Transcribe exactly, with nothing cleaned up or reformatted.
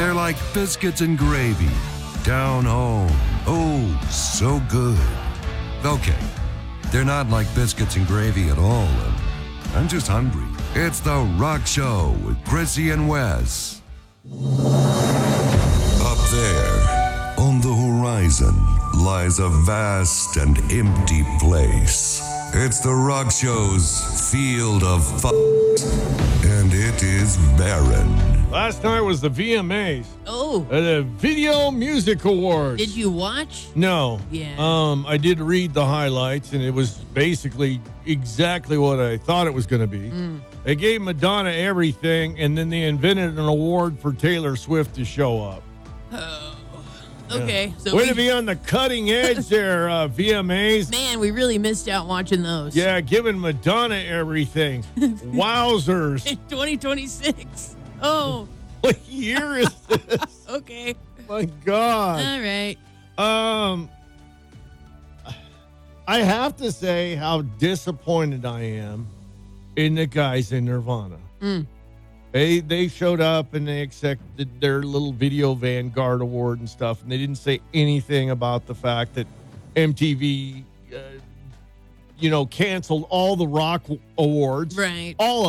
They're like biscuits and gravy. Down home. Oh, so good. Okay, they're not like biscuits and gravy at all. I'm just hungry. It's The Rock Show with Chrissy and Wes. Up there, on the horizon, lies a vast and empty place. It's The Rock Show's field of f***, and it is barren. Last night was the V M As. Oh. Uh, the Video Music Awards. Did you watch? No. Yeah. Um, I did read the highlights, and it was basically exactly what I thought it was going to be. Mm. They gave Madonna everything, and then they invented an award for Taylor Swift to show up. Oh. Okay. Yeah. So Way we, to be on the cutting edge there, uh, V M As. man, we really missed out watching those. Yeah, giving Madonna everything. Wowzers. twenty twenty-six. Oh. What year is this? Okay. My God. All right. Um, I have to say how disappointed I am in the guys in Nirvana. Mm. They they showed up and they accepted their little Video Vanguard award and stuff, and they didn't say anything about the fact that M T V, uh, you know, canceled all the rock awards, Right. all